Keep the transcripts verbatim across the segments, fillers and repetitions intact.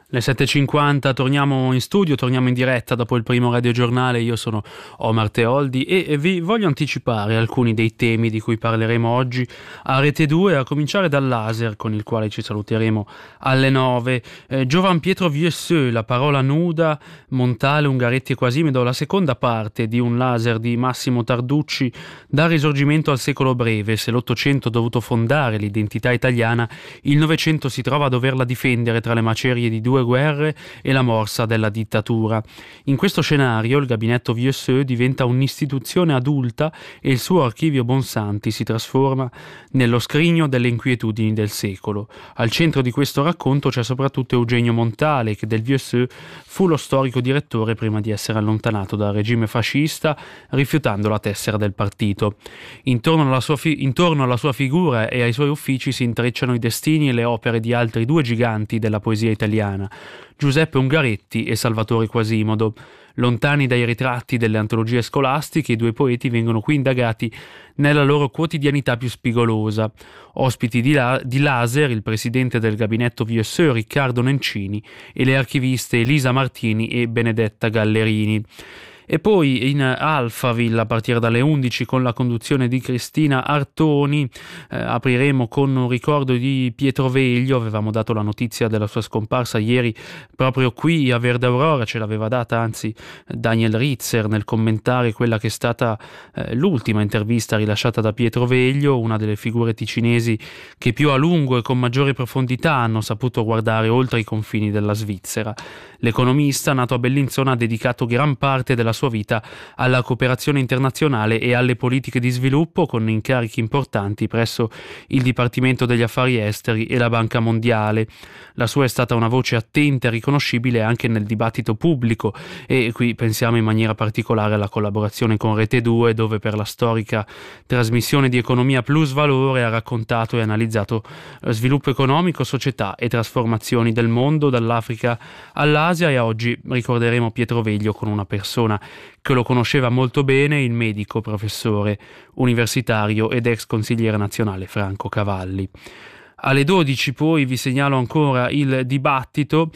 Le sette e cinquanta, torniamo in studio, torniamo in diretta dopo il primo radiogiornale. Io sono Omar Teoldi e vi voglio anticipare alcuni dei temi di cui parleremo oggi a Rete due, a cominciare dal laser con il quale ci saluteremo alle nove. Eh, Giovan Pietro Vieusseux, la parola nuda, Montale, Ungaretti e Quasimodo, la seconda parte di un laser di Massimo Tarducci, dal Risorgimento al secolo breve. Se l'Ottocento ha dovuto fondare l'identità italiana, il Novecento si trova a doverla difendere tra le macerie di due guerre e la morsa della dittatura. In questo scenario il gabinetto Vieusseux diventa un'istituzione adulta e il suo archivio Bonsanti si trasforma nello scrigno delle inquietudini del secolo. Al centro di questo racconto c'è soprattutto Eugenio Montale, che del Vieusseux fu lo storico direttore prima di essere allontanato dal regime fascista, rifiutando la tessera del partito. Intorno alla sua, fi- intorno alla sua figura e ai suoi uffici si intrecciano i destini e le opere di altri due giganti della poesia italiana, Giuseppe Ungaretti e Salvatore Quasimodo. Lontani dai ritratti delle antologie scolastiche, i due poeti vengono qui indagati nella loro quotidianità più spigolosa. Ospiti di, la- di laser il presidente del gabinetto Vieusseux Riccardo Nencini e le archiviste Elisa Martini e Benedetta Gallerini. E poi in Alphaville, a partire dalle undici, con la conduzione di Cristina Artoni, eh, apriremo con un ricordo di Pietro Veglio. Avevamo dato la notizia della sua scomparsa ieri proprio qui a Verde Aurora, ce l'aveva data anzi Daniel Ritzer nel commentare quella che è stata eh, l'ultima intervista rilasciata da Pietro Veglio, una delle figure ticinesi che più a lungo e con maggiore profondità hanno saputo guardare oltre i confini della Svizzera. L'economista, nato a Bellinzona, ha dedicato gran parte della sua vita alla cooperazione internazionale e alle politiche di sviluppo, con incarichi importanti presso il Dipartimento degli Affari Esteri e la Banca Mondiale. La sua è stata una voce attenta e riconoscibile anche nel dibattito pubblico, e qui pensiamo in maniera particolare alla collaborazione con Rete due, dove per la storica trasmissione di Economia Plus Valore ha raccontato e analizzato sviluppo economico, società e trasformazioni del mondo, dall'Africa all'Asia. E oggi ricorderemo Pietro Veglio con una persona che lo conosceva molto bene, il medico, professore universitario ed ex consigliere nazionale Franco Cavalli. Alle dodici poi vi segnalo ancora il dibattito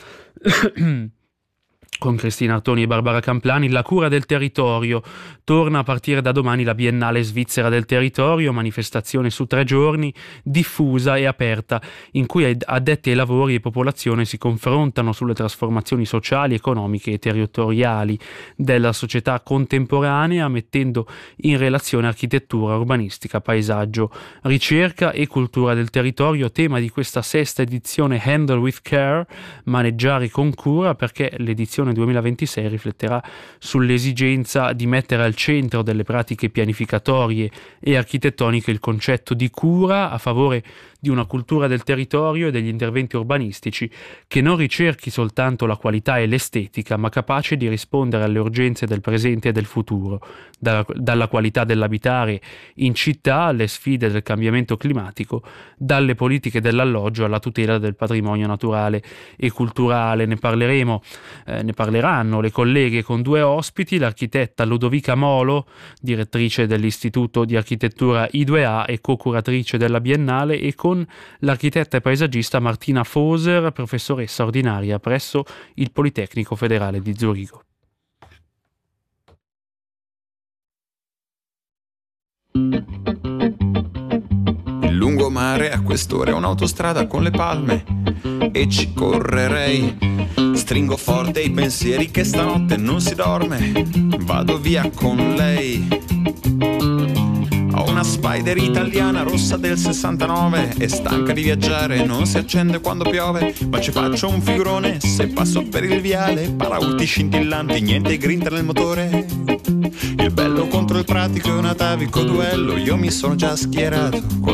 con Cristina Artoni e Barbara Camplani. La cura del territorio. Torna a partire da domani la Biennale Svizzera del Territorio, manifestazione su tre giorni, diffusa e aperta, in cui addetti ai lavori e popolazione si confrontano sulle trasformazioni sociali, economiche e territoriali della società contemporanea, mettendo in relazione architettura, urbanistica, paesaggio, ricerca e cultura del territorio, tema di questa sesta edizione Handle with Care, maneggiare con cura, perché l'edizione duemilaventisei rifletterà sull'esigenza di mettere al centro delle pratiche pianificatorie e architettoniche il concetto di cura a favore di una cultura del territorio e degli interventi urbanistici che non ricerchi soltanto la qualità e l'estetica, ma capace di rispondere alle urgenze del presente e del futuro, dalla, dalla qualità dell'abitare in città alle sfide del cambiamento climatico, dalle politiche dell'alloggio alla tutela del patrimonio naturale e culturale. Ne parleremo, eh, ne parleranno le colleghe con due ospiti: l'architetta Ludovica Molo, direttrice dell'Istituto di Architettura I due A e co-curatrice della Biennale, e con l'architetta e paesaggista Martina Foser, professoressa ordinaria presso il Politecnico Federale di Zurigo. Il lungomare a quest'ora è un'autostrada con le palme e ci correrei. Stringo forte i pensieri che stanotte non si dorme. Vado via con lei. Ho una Spider italiana rossa del sessantanove, è stanca di viaggiare, non si accende quando piove, ma ci faccio un figurone se passo per il viale. Parauti scintillanti, niente grinta nel motore. Il bello contro il pratico è un atavico duello, io mi sono già schierato